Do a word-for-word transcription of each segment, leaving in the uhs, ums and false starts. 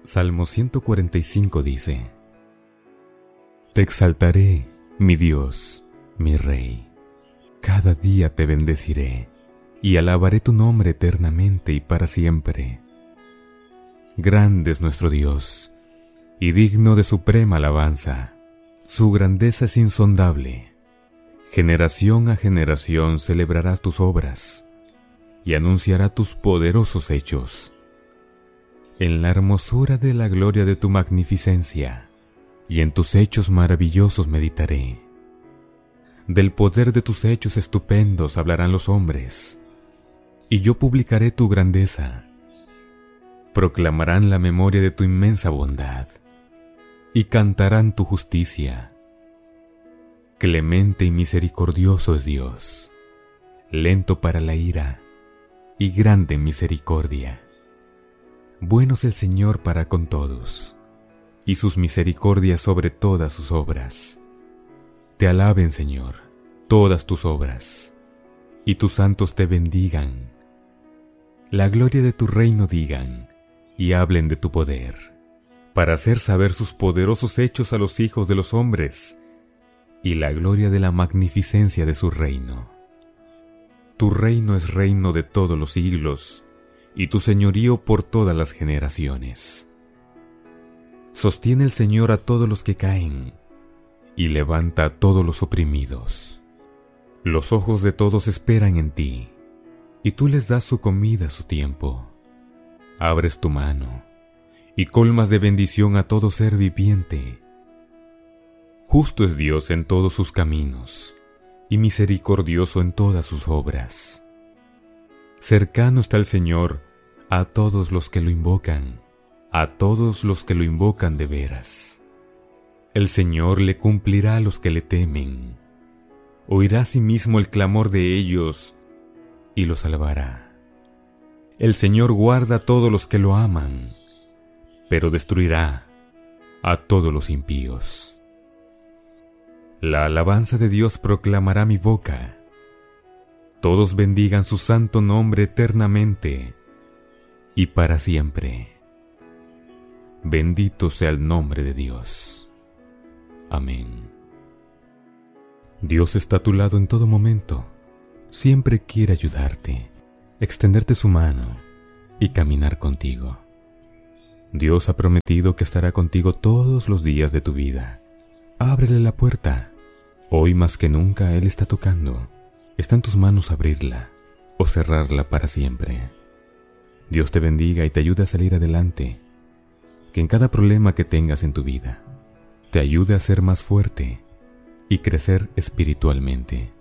Salmo ciento cuarenta y cinco dice: Te exaltaré, mi Dios, mi Rey. Cada día te bendeciré y alabaré tu nombre eternamente y para siempre. Grande es nuestro Dios y digno de suprema alabanza. Su grandeza es insondable. Generación a generación celebrará tus obras y anunciará tus poderosos hechos. En la hermosura de la gloria de tu magnificencia, y en tus hechos maravillosos meditaré. Del poder de tus hechos estupendos hablarán los hombres, y yo publicaré tu grandeza. Proclamarán la memoria de tu inmensa bondad, y cantarán tu justicia. Clemente y misericordioso es Dios, lento para la ira, y grande en misericordia. Bueno es el Señor para con todos, y sus misericordias sobre todas sus obras. Te alaben, Señor, todas tus obras, y tus santos te bendigan. La gloria de tu reino digan, y hablen de tu poder, para hacer saber sus poderosos hechos a los hijos de los hombres, y la gloria de la magnificencia de su reino. Tu reino es reino de todos los siglos, y tu señorío por todas las generaciones. Sostiene el Señor a todos los que caen, y levanta a todos los oprimidos. Los ojos de todos esperan en ti, y tú les das su comida a su tiempo. Abres tu mano, y colmas de bendición a todo ser viviente. Justo es Dios en todos sus caminos, y misericordioso en todas sus obras. Cercano está el Señor a todos los que lo invocan, a todos los que lo invocan de veras. El Señor le cumplirá a los que le temen. Oirá asimismo el clamor de ellos y los salvará. El Señor guarda a todos los que lo aman, pero destruirá a todos los impíos. La alabanza de Dios proclamará mi boca. Todos bendigan su santo nombre eternamente y para siempre. Bendito sea el nombre de Dios. Amén. Dios está a tu lado en todo momento. Siempre quiere ayudarte, extenderte su mano y caminar contigo. Dios ha prometido que estará contigo todos los días de tu vida. Ábrele la puerta. Hoy más que nunca Él está tocando. Está en tus manos abrirla o cerrarla para siempre. Dios te bendiga y te ayude a salir adelante. Que en cada problema que tengas en tu vida, te ayude a ser más fuerte y crecer espiritualmente.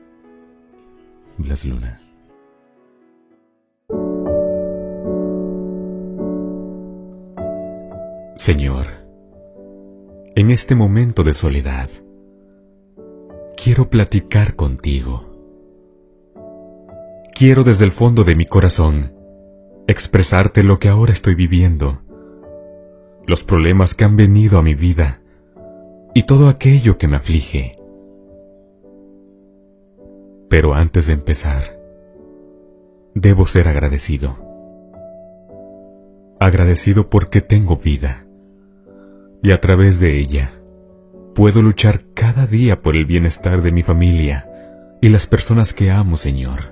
Blas Luna. Señor, en este momento de soledad, quiero platicar contigo. Quiero desde el fondo de mi corazón expresarte lo que ahora estoy viviendo, los problemas que han venido a mi vida y todo aquello que me aflige. Pero antes de empezar, debo ser agradecido. Agradecido porque tengo vida y a través de ella puedo luchar cada día por el bienestar de mi familia y las personas que amo, Señor.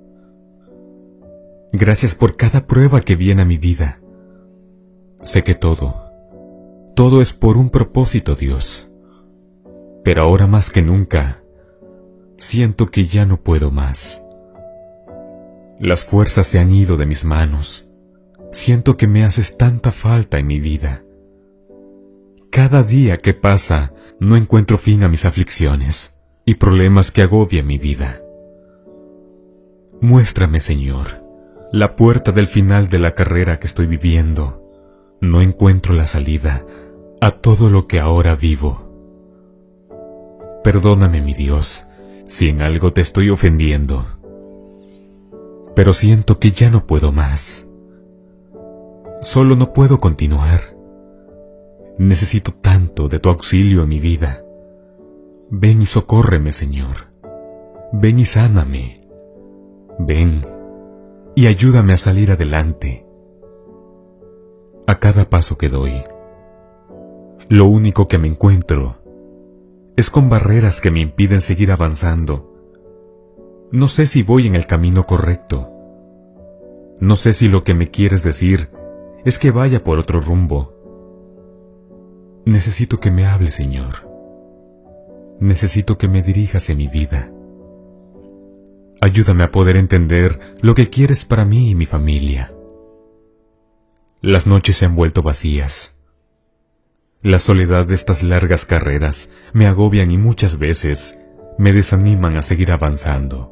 Gracias por cada prueba que viene a mi vida. Sé que todo, todo es por un propósito, Dios. Pero ahora más que nunca, siento que ya no puedo más. Las fuerzas se han ido de mis manos. Siento que me haces tanta falta en mi vida. Cada día que pasa, no encuentro fin a mis aflicciones y problemas que agobian mi vida. Muéstrame, Señor, la puerta del final de la carrera que estoy viviendo. No encuentro la salida a todo lo que ahora vivo. Perdóname, mi Dios, si en algo te estoy ofendiendo. Pero siento que ya no puedo más. Solo no puedo continuar. Necesito tanto de tu auxilio en mi vida. Ven y socórreme, Señor. Ven y sáname. Ven y ayúdame a salir adelante. cada paso que doy. Lo único que me encuentro es con barreras que me impiden seguir avanzando. No sé si voy en el camino correcto. No sé si lo que me quieres decir es que vaya por otro rumbo. Necesito que me hables, Señor. Necesito que me dirijas en mi vida. Ayúdame a poder entender lo que quieres para mí y mi familia. Las noches se han vuelto vacías. La soledad de estas largas carreras me agobian y muchas veces me desaniman a seguir avanzando.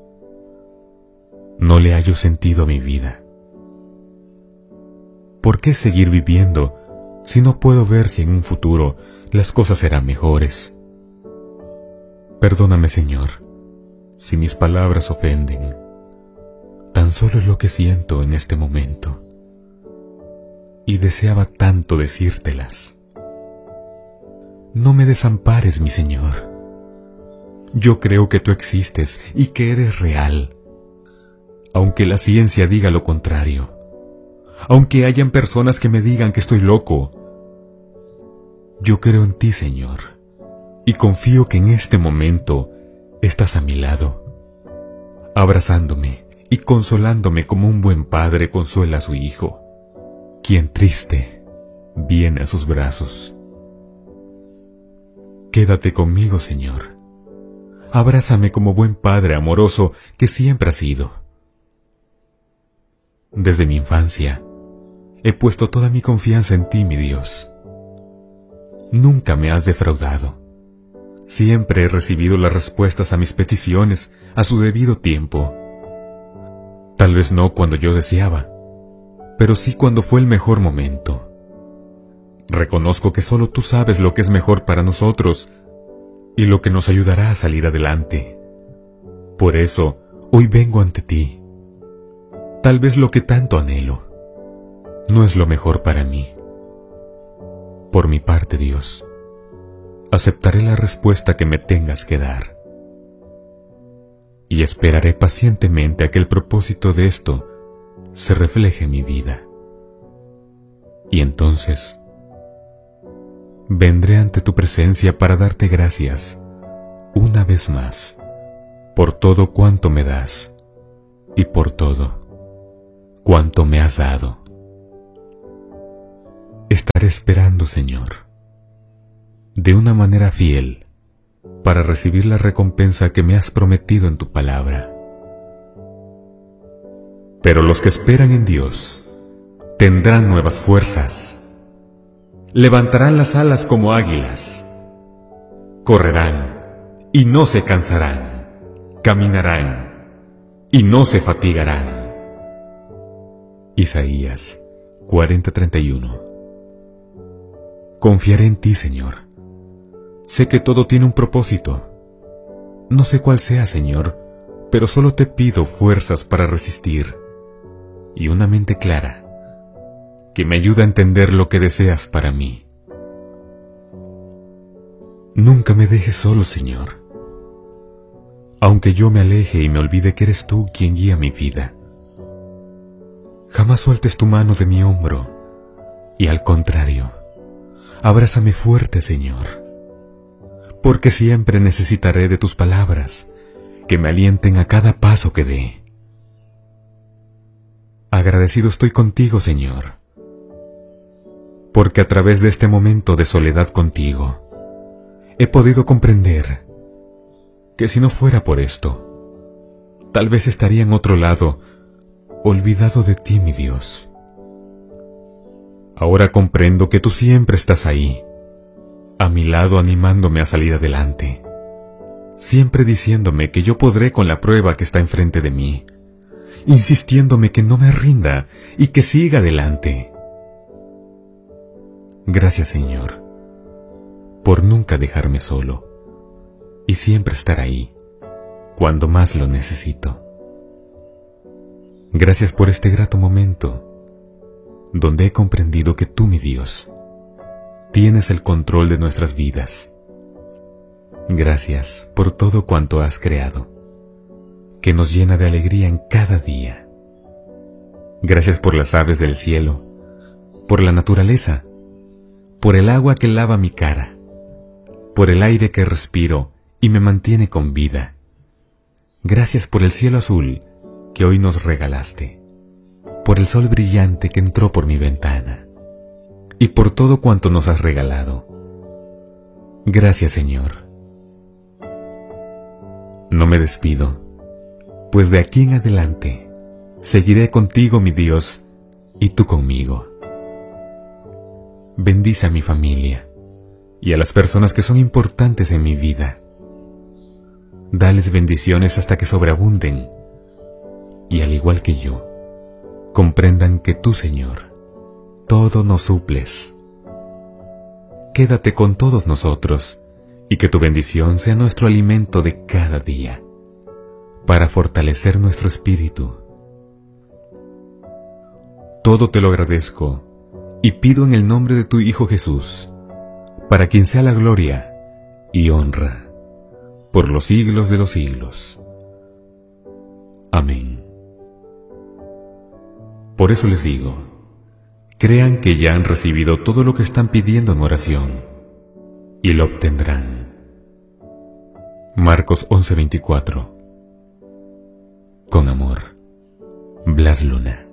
No le hallo sentido a mi vida. ¿Por qué seguir viviendo si no puedo ver si en un futuro las cosas serán mejores? Perdóname, Señor, si mis palabras ofenden. Tan solo es lo que siento en este momento. Y deseaba tanto decírtelas. No me desampares, mi Señor. Yo creo que tú existes y que eres real. Aunque la ciencia diga lo contrario. Aunque hayan personas que me digan que estoy loco. Yo creo en ti, Señor. Y confío que en este momento estás a mi lado, abrazándome y consolándome como un buen padre consuela a su hijo, quien triste viene a sus brazos. Quédate conmigo, Señor. Abrázame como buen padre amoroso que siempre has sido. Desde mi infancia, he puesto toda mi confianza en ti, mi Dios. Nunca me has defraudado. Siempre he recibido las respuestas a mis peticiones a su debido tiempo. Tal vez no cuando yo deseaba, pero sí cuando fue el mejor momento. Reconozco que solo tú sabes lo que es mejor para nosotros y lo que nos ayudará a salir adelante. Por eso, hoy vengo ante ti. Tal vez lo que tanto anhelo no es lo mejor para mí. Por mi parte, Dios, aceptaré la respuesta que me tengas que dar. Y esperaré pacientemente a que el propósito de esto se refleje en mi vida. Y entonces, vendré ante tu presencia para darte gracias, una vez más, por todo cuanto me das, y por todo cuanto me has dado. Estaré esperando, Señor, de una manera fiel, para recibir la recompensa que me has prometido en tu palabra. Pero los que esperan en Dios tendrán nuevas fuerzas, levantarán las alas como águilas, correrán y no se cansarán, caminarán y no se fatigarán. Isaías cuarenta treinta y uno. Confiaré en ti, Señor. Sé que todo tiene un propósito. No sé cuál sea, Señor, pero solo te pido fuerzas para resistir y una mente clara que me ayude a entender lo que deseas para mí. Nunca me dejes solo, Señor. Aunque yo me aleje y me olvide que eres tú quien guía mi vida, jamás sueltes tu mano de mi hombro y, al contrario, abrázame fuerte, Señor, porque siempre necesitaré de tus palabras que me alienten a cada paso que dé. Agradecido estoy contigo, Señor, porque a través de este momento de soledad contigo he podido comprender que si no fuera por esto, tal vez estaría en otro lado, olvidado de ti, mi Dios. Ahora comprendo que tú siempre estás ahí, a mi lado, animándome a salir adelante, siempre diciéndome que yo podré con la prueba que está enfrente de mí, insistiéndome que no me rinda y que siga adelante. Gracias, Señor, por nunca dejarme solo y siempre estar ahí cuando más lo necesito. Gracias por este grato momento donde he comprendido que tú, mi Dios, tienes el control de nuestras vidas. Gracias por todo cuanto has creado, que nos llena de alegría en cada día. Gracias por las aves del cielo, por la naturaleza, por el agua que lava mi cara, por el aire que respiro y me mantiene con vida. Gracias por el cielo azul que hoy nos regalaste, por el sol brillante que entró por mi ventana, y por todo cuanto nos has regalado. Gracias, Señor. No me despido, pues de aquí en adelante seguiré contigo, mi Dios, y tú conmigo. Bendice a mi familia y a las personas que son importantes en mi vida. Dales bendiciones hasta que sobreabunden, y al igual que yo, comprendan que tú, Señor, todo nos suples. Quédate con todos nosotros, y que tu bendición sea nuestro alimento de cada día, para fortalecer nuestro espíritu. Todo te lo agradezco, y pido en el nombre de tu Hijo Jesús, para quien sea la gloria y honra, por los siglos de los siglos. Amén. Por eso les digo, crean que ya han recibido todo lo que están pidiendo en oración, y lo obtendrán. Marcos once veinticuatro. Con amor, Blas Luna.